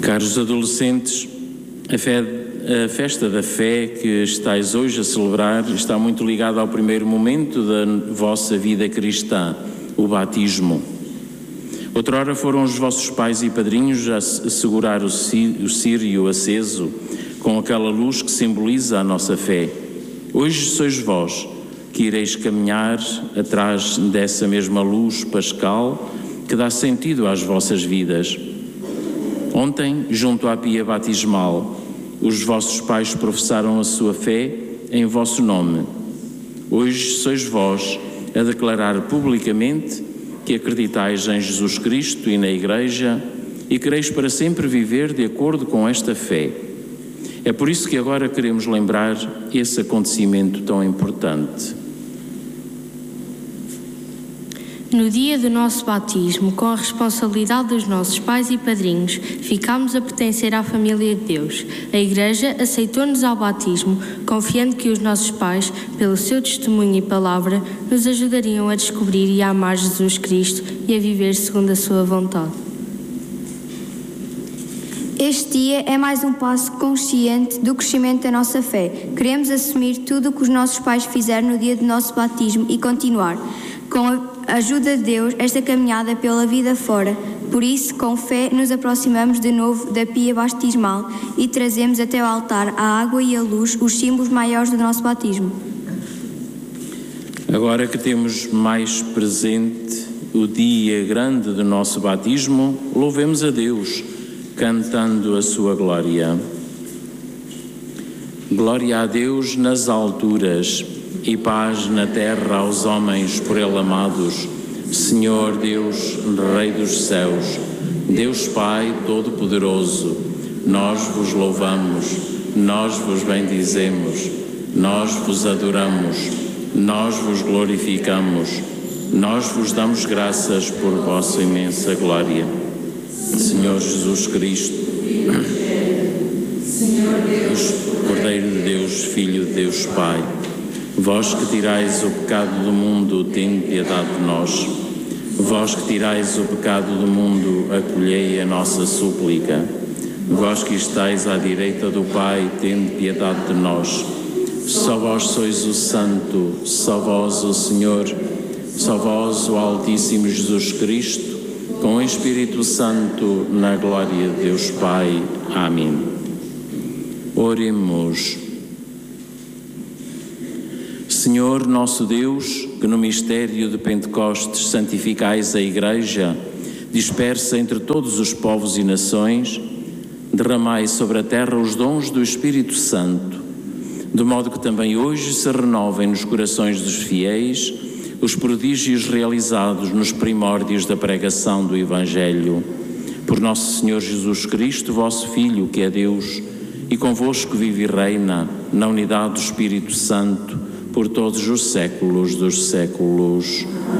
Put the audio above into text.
Caros adolescentes, a festa da fé que estáis hoje a celebrar está muito ligada ao primeiro momento da vossa vida cristã, o batismo. Outrora foram os vossos pais e padrinhos a segurar o círio aceso com aquela luz que simboliza a nossa fé. Hoje sois vós que ireis caminhar atrás dessa mesma luz pascal que dá sentido às vossas vidas. Ontem, junto à pia batismal, os vossos pais professaram a sua fé em vosso nome. Hoje sois vós a declarar publicamente que acreditais em Jesus Cristo e na Igreja e quereis para sempre viver de acordo com esta fé. É por isso que agora queremos lembrar esse acontecimento tão importante. No dia do nosso batismo, com a responsabilidade dos nossos pais e padrinhos, ficámos a pertencer à família de Deus. A Igreja aceitou-nos ao batismo, confiando que os nossos pais, pelo seu testemunho e palavra, nos ajudariam a descobrir e a amar Jesus Cristo e a viver segundo a sua vontade. Este dia é mais um passo consciente do crescimento da nossa fé. Queremos assumir tudo o que os nossos pais fizeram no dia do nosso batismo e continuar, com a ajuda de Deus, esta caminhada pela vida fora. Por isso, com fé, nos aproximamos de novo da pia batismal e trazemos até o altar a água e a luz, os símbolos maiores do nosso batismo. Agora que temos mais presente o dia grande do nosso batismo, louvemos a Deus, cantando a sua glória. Glória a Deus nas alturas e paz na terra aos homens por Ele amados. Senhor Deus, Rei dos céus, Deus Pai Todo-Poderoso, nós vos louvamos, nós vos bendizemos, nós vos adoramos, nós vos glorificamos, nós vos damos graças por vossa imensa glória. Senhor Jesus Cristo, Cordeiro de Deus, Filho de Deus Pai, vós que tirais o pecado do mundo, tende piedade de nós. Vós que tirais o pecado do mundo, acolhei a nossa súplica. Vós que estáis à direita do Pai, tende piedade de nós. Só vós sois o Santo, só vós o Senhor, só vós o Altíssimo Jesus Cristo, com o Espírito Santo, na glória de Deus Pai. Amém. Oremos. Senhor nosso Deus, que no mistério de Pentecostes santificais a Igreja, dispersa entre todos os povos e nações, derramai sobre a terra os dons do Espírito Santo, de modo que também hoje se renovem nos corações dos fiéis os prodígios realizados nos primórdios da pregação do Evangelho. Por nosso Senhor Jesus Cristo, vosso Filho, que é Deus, e convosco vive e reina, na unidade do Espírito Santo, por todos os séculos dos séculos.